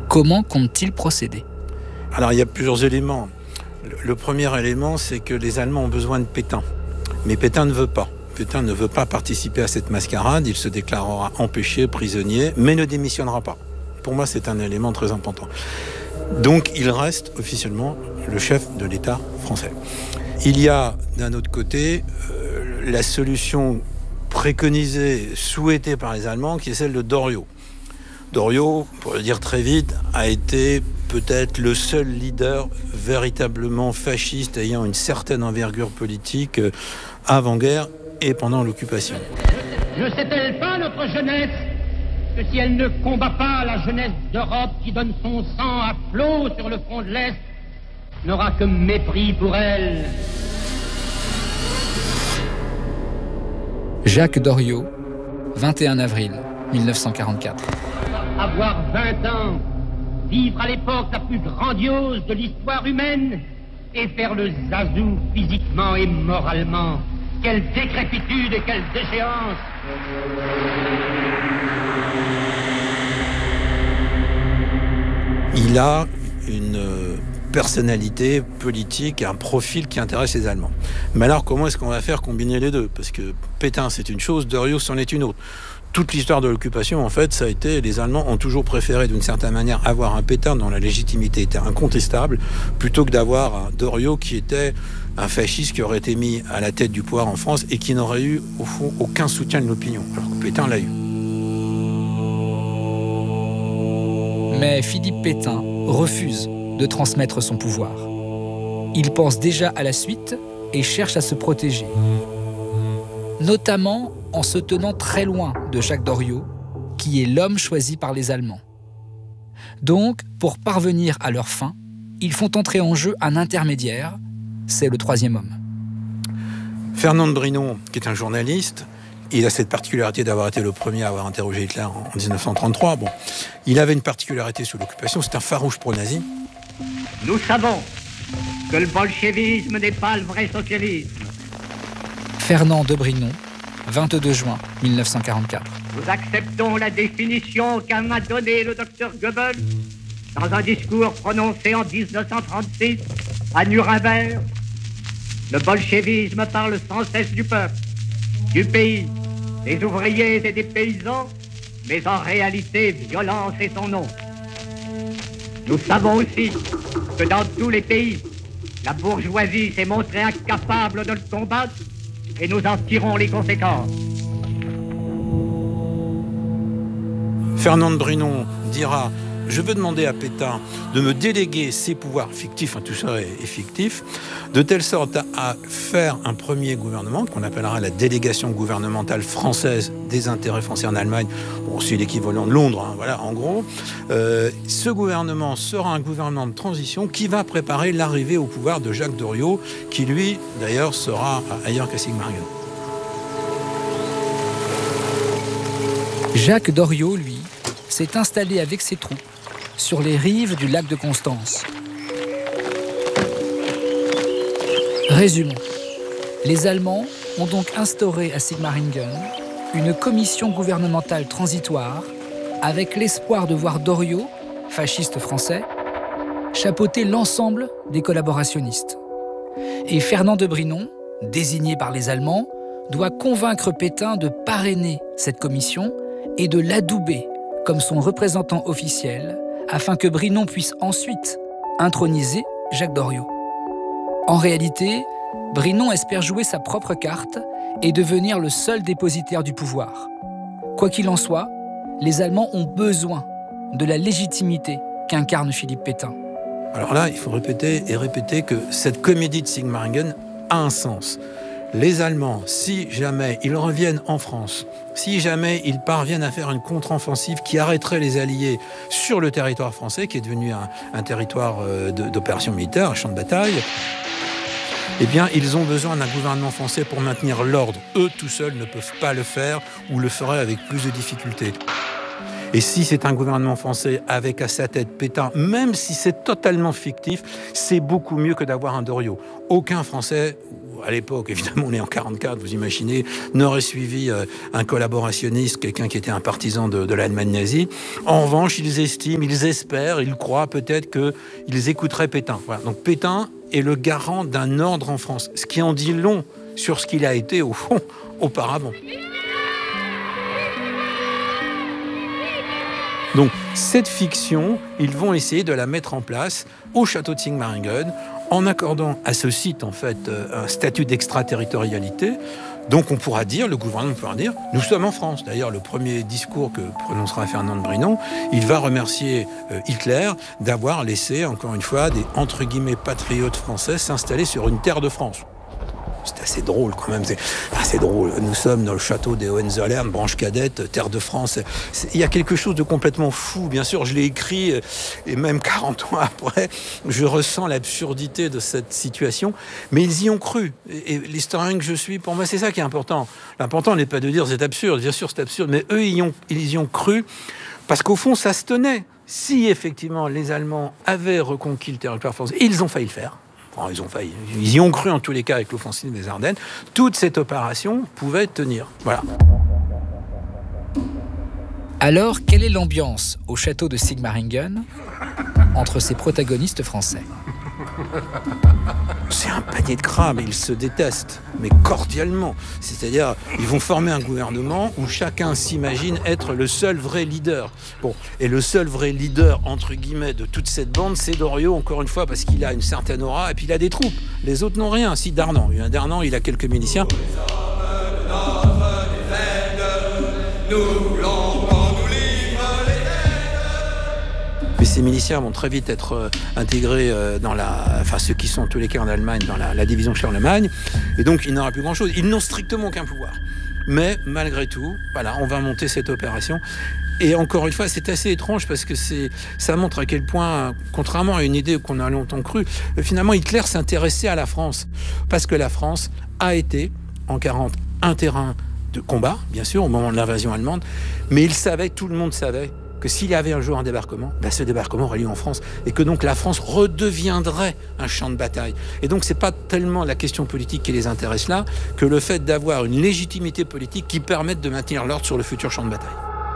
Comment compte-t-il procéder ? Alors il y a plusieurs éléments. Le premier élément, c'est que les Allemands ont besoin de Pétain. Mais Pétain ne veut pas. Pétain ne veut pas participer à cette mascarade. Il se déclarera empêché, prisonnier, mais ne démissionnera pas. Pour moi, c'est un élément très important. Donc il reste officiellement le chef de l'État français. Il y a d'un autre côté la solution préconisée, souhaitée par les Allemands, qui est celle de Doriot. Doriot, pour le dire très vite, a été peut-être le seul leader véritablement fasciste ayant une certaine envergure politique avant-guerre et pendant l'occupation. Ne sait-elle pas, notre jeunesse, que si elle ne combat pas la jeunesse d'Europe qui donne son sang à flot sur le front de l'Est, n'aura que mépris pour elle. Jacques Doriot, 21 avril 1944. Avoir 20 ans, vivre à l'époque la plus grandiose de l'histoire humaine et faire le zazou physiquement et moralement. Quelle décrépitude et quelle déchéance! Il a une personnalité politique, un profil qui intéresse les Allemands. Mais alors, comment est-ce qu'on va faire combiner les deux ? Parce que Pétain, c'est une chose, Doriot, c'en est une autre. Toute l'histoire de l'occupation, en fait, ça a été... Les Allemands ont toujours préféré, d'une certaine manière, avoir un Pétain dont la légitimité était incontestable, plutôt que d'avoir un Doriot qui était un fasciste qui aurait été mis à la tête du pouvoir en France et qui n'aurait eu, au fond, aucun soutien de l'opinion, alors que Pétain l'a eu. Mais Philippe Pétain refuse de transmettre son pouvoir. Il pense déjà à la suite et cherche à se protéger. Notamment en se tenant très loin de Jacques Doriot, qui est l'homme choisi par les Allemands. Donc, pour parvenir à leur fin, ils font entrer en jeu un intermédiaire, c'est le troisième homme. Fernand de Brinon, qui est un journaliste, il a cette particularité d'avoir été le premier à avoir interrogé Hitler en 1933. Bon, il avait une particularité sous l'occupation, c'est un farouche pro-nazi. Nous savons que le bolchevisme n'est pas le vrai socialisme. Fernand de Brinon, 22 juin 1944. Nous acceptons la définition qu'a donnée le docteur Goebbels dans un discours prononcé en 1936 à Nuremberg. Le bolchevisme parle sans cesse du peuple, du pays, des ouvriers et des paysans, mais en réalité, violence est son nom. Nous savons aussi que dans tous les pays, la bourgeoisie s'est montrée incapable de le combattre et nous en tirons les conséquences. Fernand de Brinon dira « Je veux demander à Pétain de me déléguer ses pouvoirs fictifs, tout ça est fictif, de telle sorte à faire un premier gouvernement qu'on appellera la délégation gouvernementale française des intérêts français en Allemagne. Bon, c'est l'équivalent de Londres, voilà, en gros. Ce gouvernement sera un gouvernement de transition qui va préparer l'arrivée au pouvoir de Jacques Doriot, qui lui, d'ailleurs, sera ailleurs qu'à Sigmaringen. » Jacques Doriot, lui, s'est installé avec ses troupes sur les rives du lac de Constance. Résumons. Les Allemands ont donc instauré à Sigmaringen une commission gouvernementale transitoire avec l'espoir de voir Doriot, fasciste français, chapeauter l'ensemble des collaborationnistes. Et Fernand de Brinon, désigné par les Allemands, doit convaincre Pétain de parrainer cette commission et de l'adouber comme son représentant officiel afin que Brinon puisse ensuite introniser Jacques Doriot. En réalité, Brinon espère jouer sa propre carte et devenir le seul dépositaire du pouvoir. Quoi qu'il en soit, les Allemands ont besoin de la légitimité qu'incarne Philippe Pétain. Alors là, il faut répéter et répéter que cette comédie de Sigmaringen a un sens. Les Allemands, si jamais ils reviennent en France, si jamais ils parviennent à faire une contre-offensive qui arrêterait les Alliés sur le territoire français, qui est devenu un territoire d'opération militaire, un champ de bataille, eh bien, ils ont besoin d'un gouvernement français pour maintenir l'ordre. Eux, tout seuls, ne peuvent pas le faire ou le feraient avec plus de difficultés. Et si c'est un gouvernement français avec à sa tête Pétain, même si c'est totalement fictif, c'est beaucoup mieux que d'avoir un Doriot. Aucun Français, à l'époque, évidemment, on est en 44, vous imaginez, n'aurait suivi un collaborationniste, quelqu'un qui était un partisan de l'Allemagne nazie. En revanche, ils estiment, ils espèrent, ils croient peut-être qu'ils écouteraient Pétain. Voilà. Donc Pétain est le garant d'un ordre en France, ce qui en dit long sur ce qu'il a été, au fond, auparavant. Donc, cette fiction, ils vont essayer de la mettre en place au château de Sigmaringen, en accordant à ce site, en fait, un statut d'extraterritorialité. Donc, on pourra dire, le gouvernement pourra dire, nous sommes en France. D'ailleurs, le premier discours que prononcera Fernand de Brinon, il va remercier Hitler d'avoir laissé, encore une fois, des, entre guillemets, patriotes français s'installer sur une terre de France. C'est assez drôle quand même, c'est assez drôle. Nous sommes dans le château des Hohenzollern, branche cadette, terre de France. Il y a quelque chose de complètement fou. Bien sûr, je l'ai écrit et même 40 ans après, je ressens l'absurdité de cette situation. Mais ils y ont cru. Et l'historien que je suis, pour moi, c'est ça qui est important. L'important n'est pas de dire c'est absurde. Bien sûr, c'est absurde. Mais eux, ils y ont cru parce qu'au fond, ça se tenait. Si effectivement les Allemands avaient reconquis le territoire français, ils ont failli le faire. Ils y ont cru en tous les cas avec l'offensive des Ardennes. Toute cette opération pouvait tenir. Voilà. Alors, quelle est l'ambiance au château de Sigmaringen entre ces protagonistes français ? C'est un panier de crabes, ils se détestent, mais cordialement. C'est-à-dire, ils vont former un gouvernement où chacun s'imagine être le seul vrai leader. Bon, et le seul vrai leader, entre guillemets, de toute cette bande, c'est Doriot, encore une fois, parce qu'il a une certaine aura, et puis il a des troupes. Les autres n'ont rien. Si, Darnan, il a quelques miliciens. Mais ces miliciens vont très vite être intégrés dans ceux qui sont en tous les cas en Allemagne, dans la division Charlemagne. Et donc, il n'aura plus grand-chose. Ils n'ont strictement aucun pouvoir. Mais, malgré tout, voilà, on va monter cette opération. Et encore une fois, c'est assez étrange parce que ça montre à quel point, contrairement à une idée qu'on a longtemps cru, finalement, Hitler s'intéressait à la France. Parce que la France a été, en 40, un terrain de combat, bien sûr, au moment de l'invasion allemande. Mais il savait, tout le monde savait, que s'il y avait un jour un débarquement, ce débarquement aurait lieu en France et que donc la France redeviendrait un champ de bataille. Et donc c'est pas tellement la question politique qui les intéresse là que le fait d'avoir une légitimité politique qui permette de maintenir l'ordre sur le futur champ de bataille.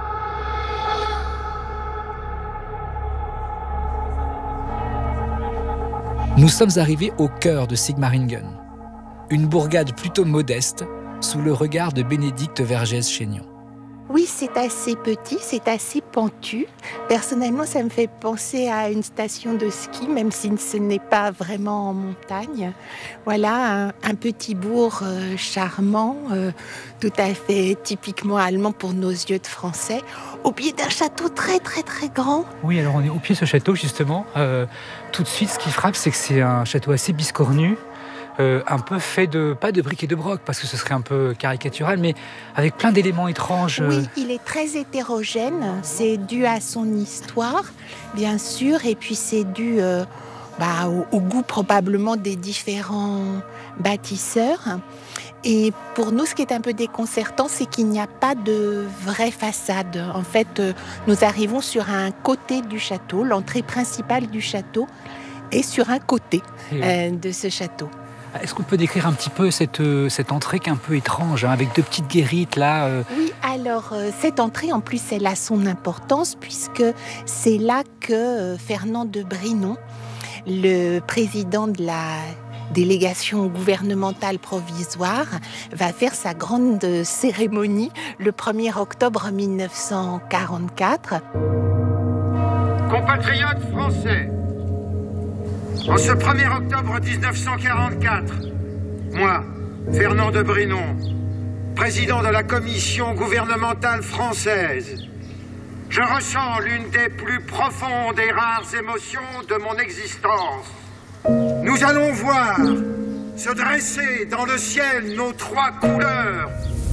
Nous sommes arrivés au cœur de Sigmaringen, une bourgade plutôt modeste sous le regard de Bénédicte Vergès-Chaignon. Oui, c'est assez petit, c'est assez pentu. Personnellement, ça me fait penser à une station de ski, même si ce n'est pas vraiment en montagne. Voilà, un petit bourg charmant, tout à fait typiquement allemand pour nos yeux de Français, au pied d'un château très très très grand. Oui, alors on est au pied de ce château justement. Tout de suite, ce qui frappe, c'est que c'est un château assez biscornu. Un peu fait pas de briques et de broc, parce que ce serait un peu caricatural, mais avec plein d'éléments étranges. Oui, il est très hétérogène. C'est dû à son histoire, bien sûr, et puis c'est dû au goût probablement des différents bâtisseurs. Et pour nous, ce qui est un peu déconcertant, c'est qu'il n'y a pas de vraie façade. En fait, nous arrivons sur un côté du château, l'entrée principale du château est sur un côté de ce château. Est-ce qu'on peut décrire un petit peu cette entrée qui est un peu étrange, avec deux petites guérites là Oui, alors cette entrée, en plus, elle a son importance puisque c'est là que Fernand de Brinon, le président de la délégation gouvernementale provisoire, va faire sa grande cérémonie le 1er octobre 1944. Compatriotes français, en ce 1er octobre 1944, moi, Fernand de Brinon, président de la commission gouvernementale française, je ressens l'une des plus profondes et rares émotions de mon existence. Nous allons voir se dresser dans le ciel nos 3 couleurs.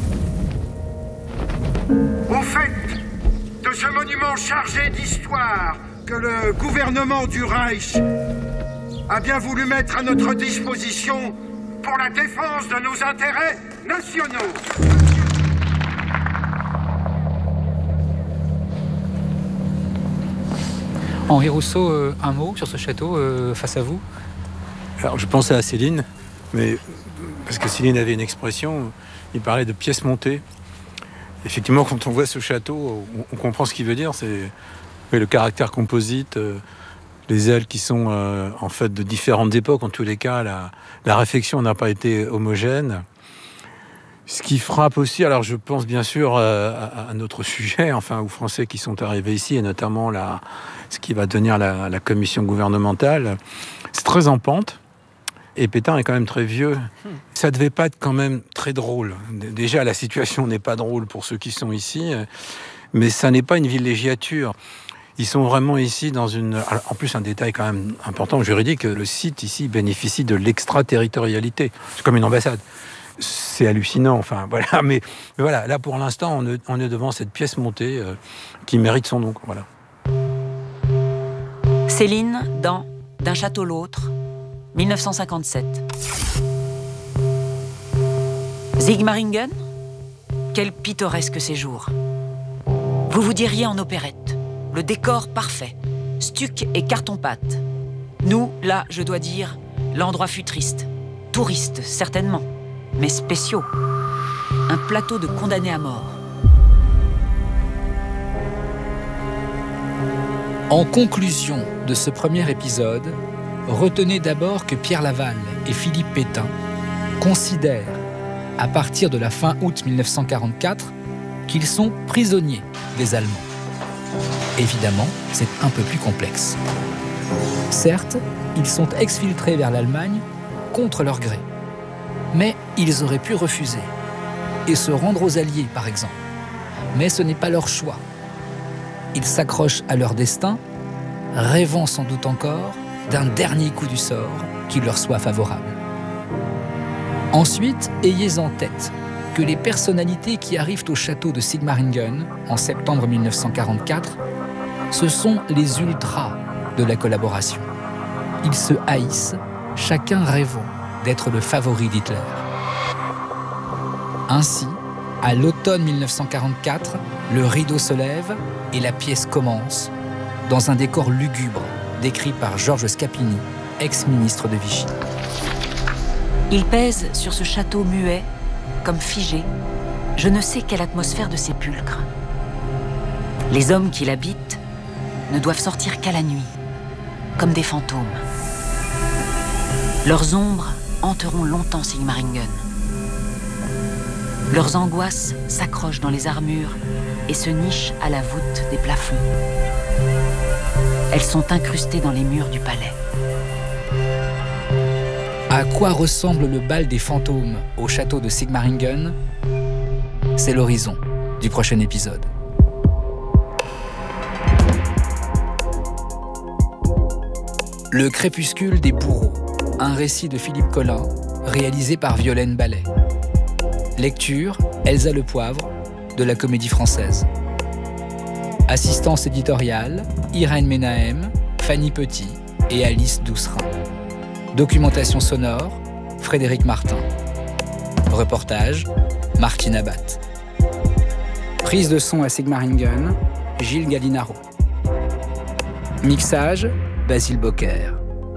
Au fait de ce monument chargé d'histoire que le gouvernement du Reich a bien voulu mettre à notre disposition pour la défense de nos intérêts nationaux. Henri Rousseau, un mot sur ce château face à vous ? Alors je pensais à Céline, Mais parce que Céline avait une expression, il parlait de pièces montées. Effectivement, quand on voit ce château, on comprend ce qu'il veut dire. C'est le caractère composite, les ailes qui sont en fait de différentes époques. En tous les cas, la réflexion n'a pas été homogène. Ce qui frappe aussi, alors je pense bien sûr à notre sujet, enfin aux Français qui sont arrivés ici, et notamment ce qui va devenir la commission gouvernementale, c'est très en pente. Et Pétain est quand même très vieux. Ça devait pas être quand même très drôle. Déjà, la situation n'est pas drôle pour ceux qui sont ici, mais ça n'est pas une villégiature. Ils sont vraiment ici dans une... Alors, en plus, un détail quand même important juridique, le site ici bénéficie de l'extraterritorialité. C'est comme une ambassade. C'est hallucinant, enfin voilà. Mais voilà, là pour l'instant, on est devant cette pièce montée qui mérite son nom. Voilà. Céline dans D'un château l'autre, 1957. Sigmaringen ? Quel pittoresque séjour. Vous vous diriez en opérette. Le décor parfait. Stuc et carton-pâte. Nous, là, je dois dire, l'endroit fut triste. Touristes, certainement. Mais spéciaux. Un plateau de condamnés à mort. En conclusion de ce premier épisode, retenez d'abord que Pierre Laval et Philippe Pétain considèrent, à partir de la fin août 1944, qu'ils sont prisonniers des Allemands. Évidemment, c'est un peu plus complexe. Certes, ils sont exfiltrés vers l'Allemagne contre leur gré. Mais ils auraient pu refuser et se rendre aux Alliés, par exemple. Mais ce n'est pas leur choix. Ils s'accrochent à leur destin, rêvant sans doute encore d'un dernier coup du sort qui leur soit favorable. Ensuite, ayez en tête que les personnalités qui arrivent au château de Sigmaringen en septembre 1944, ce sont les ultras de la collaboration. Ils se haïssent, chacun rêvant d'être le favori d'Hitler. Ainsi, à l'automne 1944, le rideau se lève et la pièce commence dans un décor lugubre décrit par Georges Scapini, ex-ministre de Vichy. Il pèse sur ce château muet, comme figé, je ne sais quelle atmosphère de sépulcre. Les hommes qui l'habitent ne doivent sortir qu'à la nuit, comme des fantômes. Leurs ombres hanteront longtemps Sigmaringen. Leurs angoisses s'accrochent dans les armures et se nichent à la voûte des plafonds. Elles sont incrustées dans les murs du palais. À quoi ressemble le bal des fantômes au château de Sigmaringen ? C'est l'horizon du prochain épisode. Le crépuscule des bourreaux, un récit de Philippe Collin, réalisé par Violaine Ballet. Lecture, Elsa Le Poivre, de la Comédie Française. Assistance éditoriale, Irène Ménahem, Fanny Petit et Alice Doucerin. Documentation sonore, Frédéric Martin. Reportage, Martine Abat. Prise de son à Sigmaringen, Gilles Gallinaro. Mixage, Basile Bocquer.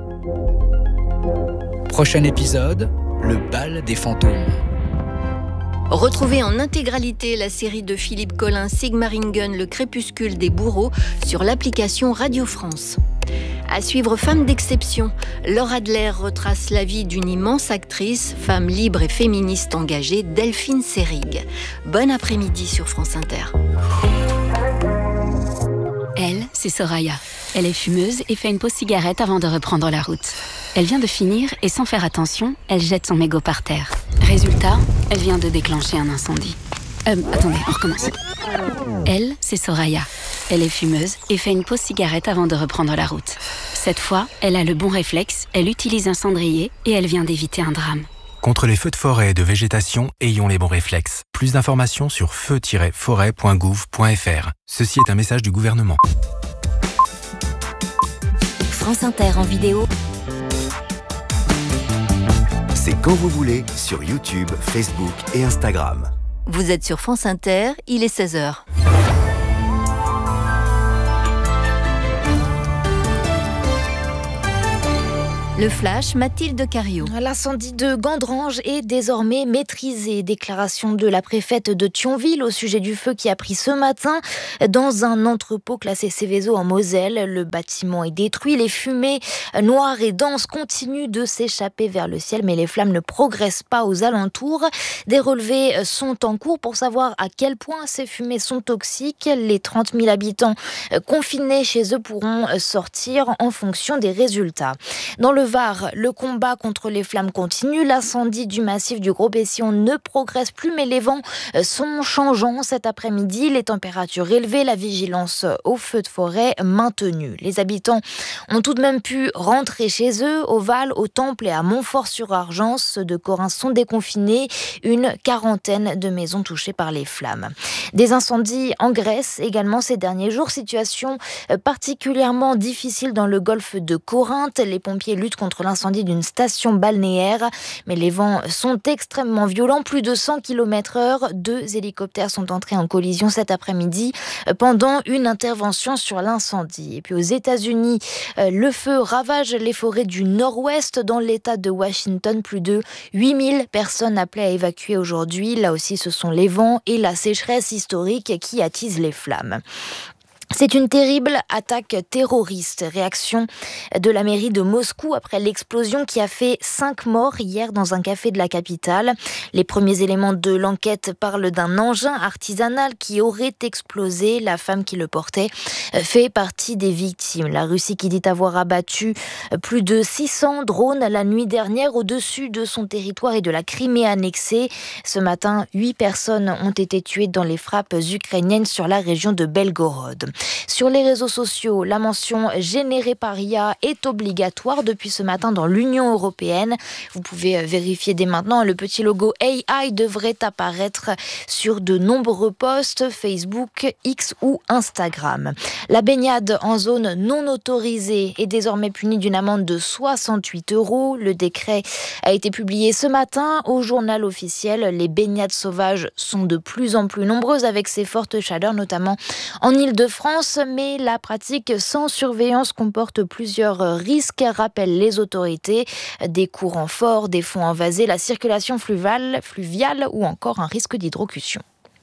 Prochain épisode, le bal des fantômes. Retrouvez en intégralité la série de Philippe Collin Sigmaringen, le crépuscule des bourreaux sur l'application Radio France. À suivre Femme d'exception, Laure Adler retrace la vie d'une immense actrice, femme libre et féministe engagée, Delphine Seyrig. Bon après-midi sur France Inter. Elle, c'est Soraya. Elle est fumeuse et fait une pause cigarette avant de reprendre la route. Elle vient de finir et sans faire attention, elle jette son mégot par terre. Résultat, elle vient de déclencher un incendie. Attendez, on recommence. Elle, c'est Soraya. Elle est fumeuse et fait une pause cigarette avant de reprendre la route. Cette fois, elle a le bon réflexe, elle utilise un cendrier et elle vient d'éviter un drame. Contre les feux de forêt et de végétation, ayons les bons réflexes. Plus d'informations sur feu-forêt.gouv.fr. Ceci est un message du gouvernement. France Inter en vidéo. C'est quand vous voulez sur YouTube, Facebook et Instagram. Vous êtes sur France Inter, il est 16h. Le flash, Mathilde Cariou. L'incendie de Gandrange est désormais maîtrisé. Déclaration de la préfète de Thionville au sujet du feu qui a pris ce matin dans un entrepôt classé Céveso en Moselle. Le bâtiment est détruit. Les fumées noires et denses continuent de s'échapper vers le ciel, mais les flammes ne progressent pas aux alentours. Des relevés sont en cours pour savoir à quel point ces fumées sont toxiques. Les 30 000 habitants confinés chez eux pourront sortir en fonction des résultats. Dans le Var, le combat contre les flammes continue. L'incendie du massif du Gros-Bessillon ne progresse plus, mais les vents sont changeants cet après-midi. Les températures élevées, la vigilance aux feux de forêt maintenue. Les habitants ont tout de même pu rentrer chez eux. Au Val, au Temple et à Montfort-sur-Argence, ceux de Corin sont déconfinés. Une quarantaine de maisons touchées par les flammes. Des incendies en Grèce également ces derniers jours. Situation particulièrement difficile dans le golfe de Corinthe. Les pompiers luttent contre l'incendie d'une station balnéaire, mais les vents sont extrêmement violents, plus de 100 km/h. 2 hélicoptères sont entrés en collision cet après-midi pendant une intervention sur l'incendie. Et puis aux États-Unis, le feu ravage les forêts du nord-ouest dans l'État de Washington. Plus de 8000 personnes appelées à évacuer aujourd'hui. Là aussi, ce sont les vents et la sécheresse historique qui attisent les flammes. C'est une terrible attaque terroriste. Réaction de la mairie de Moscou après l'explosion qui a fait 5 morts hier dans un café de la capitale. Les premiers éléments de l'enquête parlent d'un engin artisanal qui aurait explosé. La femme qui le portait fait partie des victimes. La Russie qui dit avoir abattu plus de 600 drones la nuit dernière au-dessus de son territoire et de la Crimée annexée. Ce matin, 8 personnes ont été tuées dans les frappes ukrainiennes sur la région de Belgorod. Sur les réseaux sociaux, la mention « Généré par IA » est obligatoire depuis ce matin dans l'Union européenne. Vous pouvez vérifier dès maintenant, le petit logo AI devrait apparaître sur de nombreux posts Facebook, X ou Instagram. La baignade en zone non autorisée est désormais punie d'une amende de 68 €. Le décret a été publié ce matin au journal officiel. Les baignades sauvages sont de plus en plus nombreuses avec ces fortes chaleurs, notamment en Île-de-France. Mais la pratique sans surveillance comporte plusieurs risques, rappellent les autorités. Des courants forts, des fonds envasés, la circulation fluviale ou encore un risque d'hydrocution.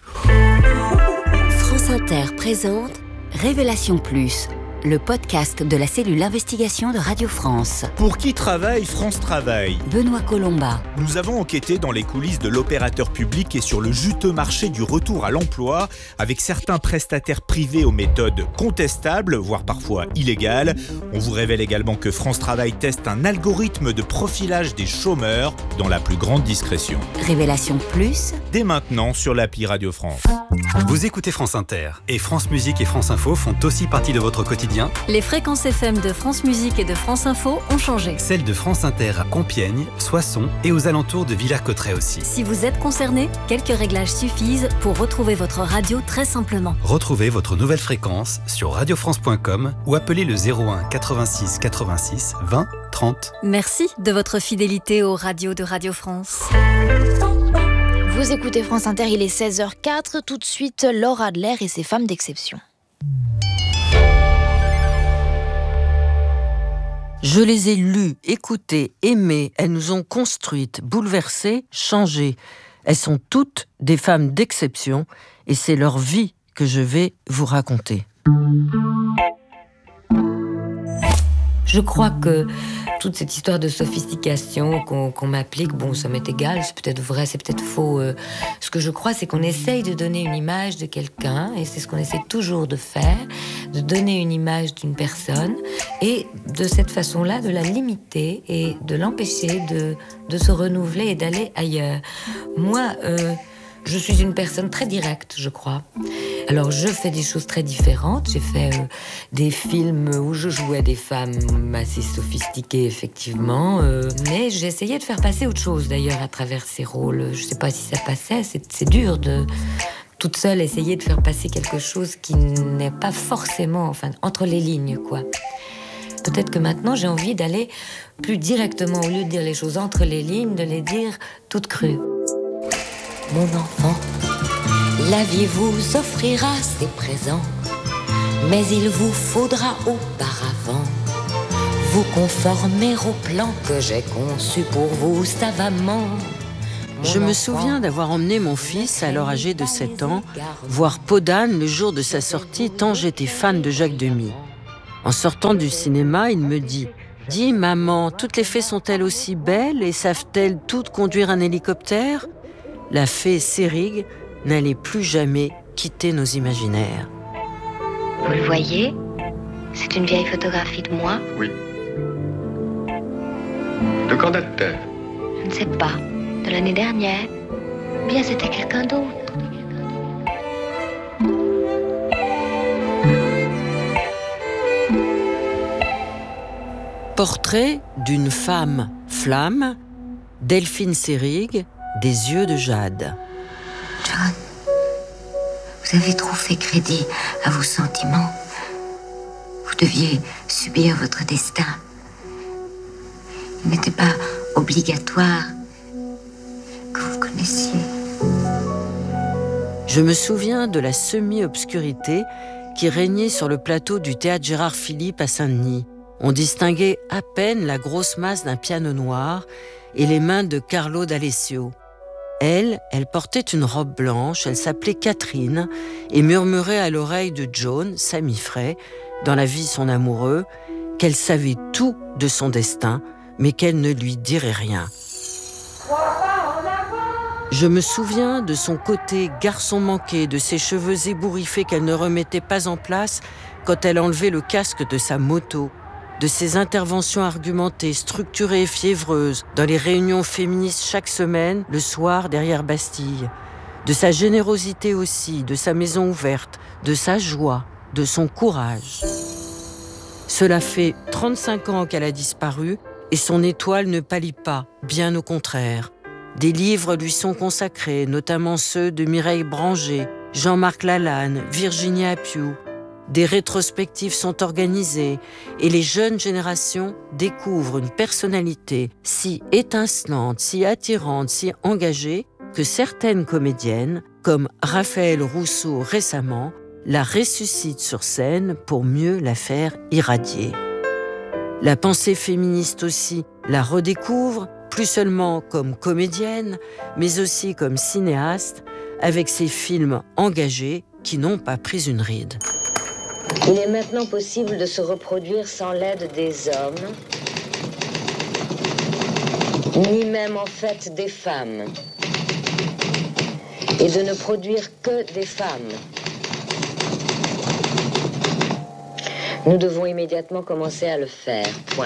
France Inter présente Révélation Plus, le podcast de la cellule investigation de Radio France. Pour qui travaille France Travail ? Benoît Colomba. Nous avons enquêté dans les coulisses de l'opérateur public et sur le juteux marché du retour à l'emploi, avec certains prestataires privés aux méthodes contestables, voire parfois illégales. On vous révèle également que France Travail teste un algorithme de profilage des chômeurs dans la plus grande discrétion. Révélation Plus, dès maintenant sur l'appli Radio France. Vous écoutez France Inter, et France Musique et France Info font aussi partie de votre quotidien. Les fréquences FM de France Musique et de France Info ont changé. Celles de France Inter à Compiègne, Soissons et aux alentours de Villers-Cotterêts aussi. Si vous êtes concerné, quelques réglages suffisent pour retrouver votre radio très simplement. Retrouvez votre nouvelle fréquence sur radiofrance.com ou appelez le 01 86 86 20 30. Merci de votre fidélité aux radios de Radio France. Vous écoutez France Inter, il est 16h04. Tout de suite, Laure Adler et ses femmes d'exception. Je les ai lues, écoutées, aimées. Elles nous ont construites, bouleversées, changées. Elles sont toutes des femmes d'exception et c'est leur vie que je vais vous raconter. Je crois que toute cette histoire de sophistication qu'on m'applique, bon, ça m'est égal, c'est peut-être vrai, c'est peut-être faux. Ce que je crois, c'est qu'on essaye de donner une image de quelqu'un, et c'est ce qu'on essaie toujours de faire, de donner une image d'une personne, et de cette façon-là, de la limiter et de l'empêcher de se renouveler et d'aller ailleurs. Moi, je suis une personne très directe, je crois. Alors, je fais des choses très différentes. J'ai fait des films où je jouais des femmes assez sophistiquées, effectivement. Mais j'ai essayé de faire passer autre chose, d'ailleurs, à travers ces rôles. Je ne sais pas si ça passait. C'est dur de, toute seule, essayer de faire passer quelque chose qui n'est pas forcément, enfin, entre les lignes, quoi. Peut-être que maintenant, j'ai envie d'aller plus directement, au lieu de dire les choses entre les lignes, de les dire toutes crues. Mon enfant, la vie vous offrira ses présents, mais il vous faudra auparavant vous conformer au plan que j'ai conçu pour vous savamment. Je me souviens d'avoir emmené mon fils, alors âgé de 7 ans, voir Podane le jour de sa sortie, tant j'étais fan de Jacques Demy. En sortant du cinéma, il me dit « Dis, maman, toutes les fées sont-elles aussi belles et savent-elles toutes conduire un hélicoptère ?» La fée Sérig n'allait plus jamais quitter nos imaginaires. Vous le voyez ? C'est une vieille photographie de moi. Oui. De quand date-t-elle ? Je ne sais pas. De l'année dernière. Bien, c'était quelqu'un d'autre. Portrait d'une femme flamme, Delphine Seyrig, des yeux de jade. John, vous avez trop fait crédit à vos sentiments. Vous deviez subir votre destin. Il n'était pas obligatoire que vous connaissiez. Je me souviens de la semi-obscurité qui régnait sur le plateau du théâtre Gérard Philippe à Saint-Denis. On distinguait à peine la grosse masse d'un piano noir et les mains de Carlo D'Alessio. Elle portait une robe blanche, elle s'appelait Catherine et murmurait à l'oreille de John, Sami Frey, dans La vie son amoureux, qu'elle savait tout de son destin, mais qu'elle ne lui dirait rien. Je me souviens de son côté garçon manqué, de ses cheveux ébouriffés qu'elle ne remettait pas en place quand elle enlevait le casque de sa moto, de ses interventions argumentées, structurées et fiévreuses dans les réunions féministes chaque semaine, le soir derrière Bastille, de sa générosité aussi, de sa maison ouverte, de sa joie, de son courage. Cela fait 35 ans qu'elle a disparu et son étoile ne pâlit pas, bien au contraire. Des livres lui sont consacrés, notamment ceux de Mireille Branger, Jean-Marc Lalanne, Virginie Appiou. Des rétrospectives sont organisées et les jeunes générations découvrent une personnalité si étincelante, si attirante, si engagée que certaines comédiennes, comme Raphaël Rousseau récemment, la ressuscitent sur scène pour mieux la faire irradier. La pensée féministe aussi la redécouvre, plus seulement comme comédienne, mais aussi comme cinéaste, avec ses films engagés qui n'ont pas pris une ride. Il est maintenant possible de se reproduire sans l'aide des hommes, ni même en fait des femmes, et de ne produire que des femmes. Nous devons immédiatement commencer à le faire. Point.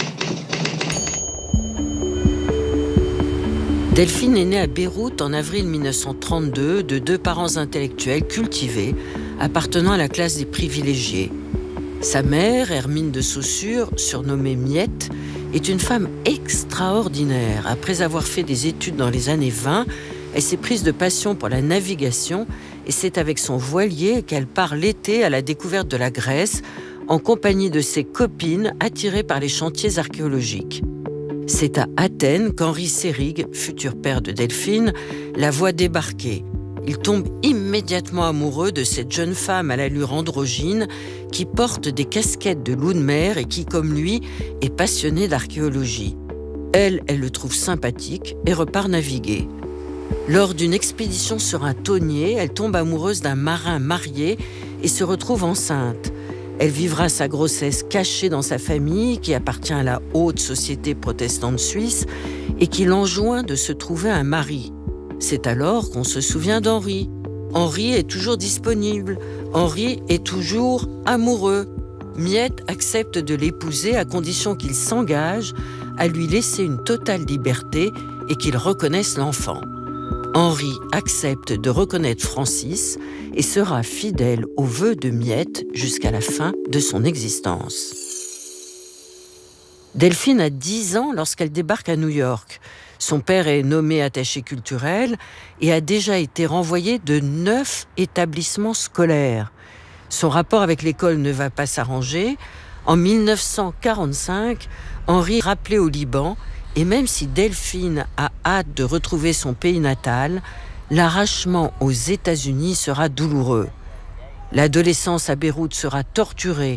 Delphine est née à Beyrouth en avril 1932 de 2 parents intellectuels cultivés appartenant à la classe des privilégiés. Sa mère, Hermine de Saussure, surnommée Miette, est une femme extraordinaire. Après avoir fait des études dans les années 20, elle s'est prise de passion pour la navigation et c'est avec son voilier qu'elle part l'été à la découverte de la Grèce en compagnie de ses copines attirées par les chantiers archéologiques. C'est à Athènes qu'Henri Seyrig, futur père de Delphine, la voit débarquer. Il tombe immédiatement amoureux de cette jeune femme à l'allure androgyne qui porte des casquettes de loup de mer et qui, comme lui, est passionnée d'archéologie. Elle le trouve sympathique et repart naviguer. Lors d'une expédition sur un tonnier, elle tombe amoureuse d'un marin marié et se retrouve enceinte. Elle vivra sa grossesse cachée dans sa famille, qui appartient à la haute société protestante suisse, et qui l'enjoint de se trouver un mari. C'est alors qu'on se souvient d'Henri. Henri est toujours disponible. Henri est toujours amoureux. Miette accepte de l'épouser à condition qu'il s'engage à lui laisser une totale liberté et qu'il reconnaisse l'enfant. Henri accepte de reconnaître Francis et sera fidèle aux vœux de Miette jusqu'à la fin de son existence. Delphine a 10 ans lorsqu'elle débarque à New York. Son père est nommé attaché culturel et a déjà été renvoyé de 9 établissements scolaires. Son rapport avec l'école ne va pas s'arranger. En 1945, Henri est rappelé au Liban et même si Delphine a hâte de retrouver son pays natal, l'arrachement aux États-Unis sera douloureux. L'adolescence à Beyrouth sera torturée,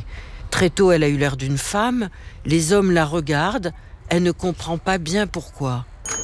Très tôt, elle a eu l'air d'une femme. Les hommes la regardent. Elle ne comprend pas bien pourquoi.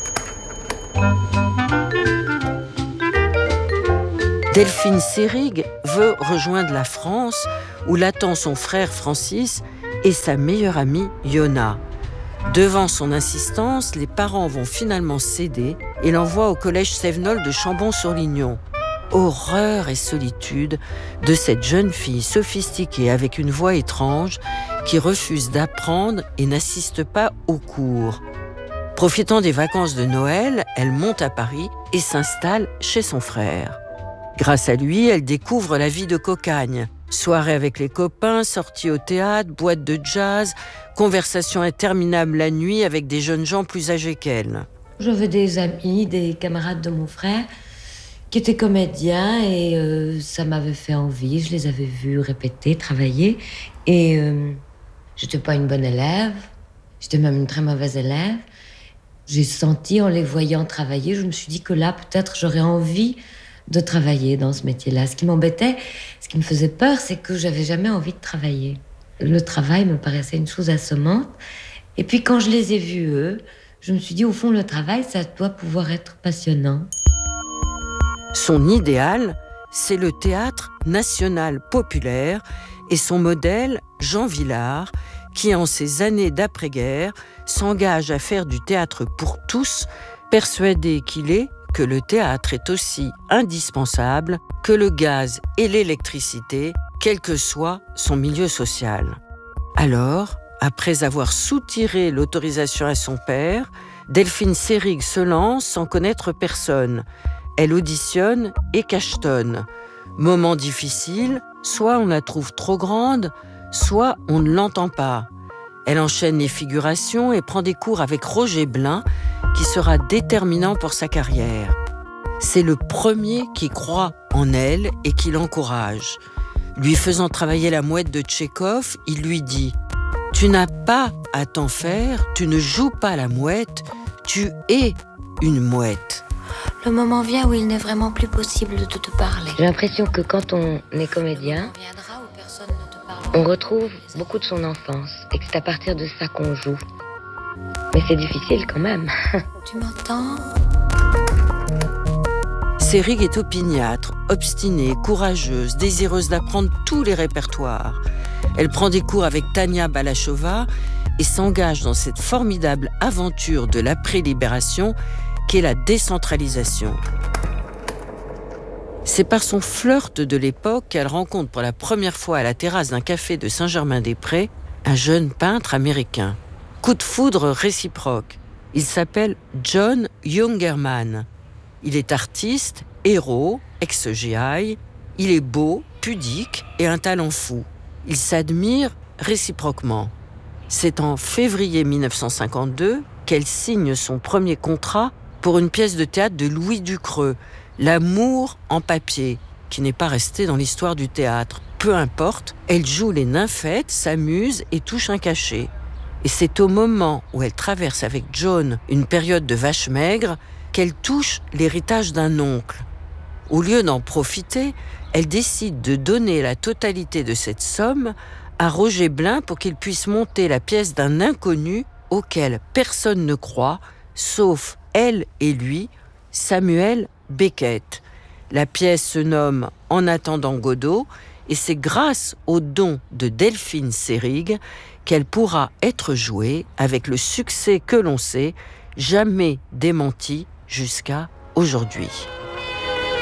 Delphine Seyrig veut rejoindre la France où l'attend son frère Francis et sa meilleure amie Yona. Devant son insistance, les parents vont finalement céder et l'envoient au collège Sévenol de Chambon-sur-Lignon. Horreur et solitude de cette jeune fille sophistiquée avec une voix étrange qui refuse d'apprendre et n'assiste pas aux cours. Profitant des vacances de Noël, elle monte à Paris et s'installe chez son frère. Grâce à lui, elle découvre la vie de cocagne. Soirées avec les copains, sorties au théâtre, boîtes de jazz, conversations interminables la nuit avec des jeunes gens plus âgés qu'elle. J'avais des amis, des camarades de mon frère qui étaient comédiens et ça m'avait fait envie. Je les avais vus répéter, travailler et j'étais pas une bonne élève. J'étais même une très mauvaise élève. J'ai senti en les voyant travailler, je me suis dit que là, peut-être, j'aurais envie de travailler dans ce métier-là. Ce qui m'embêtait, ce qui me faisait peur, c'est que j'avais jamais envie de travailler. Le travail me paraissait une chose assommante. Et puis quand je les ai vus, eux, je me suis dit, au fond, le travail, ça doit pouvoir être passionnant. Son idéal, c'est le théâtre national populaire et son modèle, Jean Vilar, qui, en ces années d'après-guerre, s'engage à faire du théâtre pour tous, persuadé qu'il est que le théâtre est aussi indispensable que le gaz et l'électricité, quel que soit son milieu social. Alors, après avoir soutiré l'autorisation à son père, Delphine Seyrig se lance sans connaître personne. Elle auditionne et cachetonne. Moment difficile, soit on la trouve trop grande, soit on ne l'entend pas. Elle enchaîne les figurations et prend des cours avec Roger Blin, qui sera déterminant pour sa carrière. C'est le premier qui croit en elle et qui l'encourage. Lui faisant travailler la mouette de Tchekhov, il lui dit « Tu n'as pas à t'en faire, tu ne joues pas la mouette, tu es une mouette. » Le moment vient où il n'est vraiment plus possible de te parler. J'ai l'impression que quand on est comédien, on retrouve beaucoup de son enfance et que c'est à partir de ça qu'on joue. Mais c'est difficile quand même. Tu m'entends ? Seyrig est opiniâtre, obstinée, courageuse, désireuse d'apprendre tous les répertoires. Elle prend des cours avec Tania Balachova et s'engage dans cette formidable aventure de l'après-libération qu'est la décentralisation. C'est par son flirt de l'époque qu'elle rencontre pour la première fois à la terrasse d'un café de Saint-Germain-des-Prés un jeune peintre américain. Coup de foudre réciproque. Il s'appelle John Jungermann. Il est artiste, héros, ex-GI. Il est beau, pudique et un talent fou. Ils s'admirent réciproquement. C'est en février 1952 qu'elle signe son premier contrat pour une pièce de théâtre de Louis Ducreux, L'amour en papier, qui n'est pas resté dans l'histoire du théâtre. Peu importe, elle joue les nymphètes, s'amuse et touche un cachet. Et c'est au moment où elle traverse avec John une période de vache maigre qu'elle touche l'héritage d'un oncle. Au lieu d'en profiter, elle décide de donner la totalité de cette somme à Roger Blin pour qu'il puisse monter la pièce d'un inconnu auquel personne ne croit, sauf elle et lui, Samuel Beckett. La pièce se nomme « En attendant Godot » et c'est grâce au don de Delphine Seyrig qu'elle pourra être jouée avec le succès que l'on sait, jamais démenti jusqu'à aujourd'hui.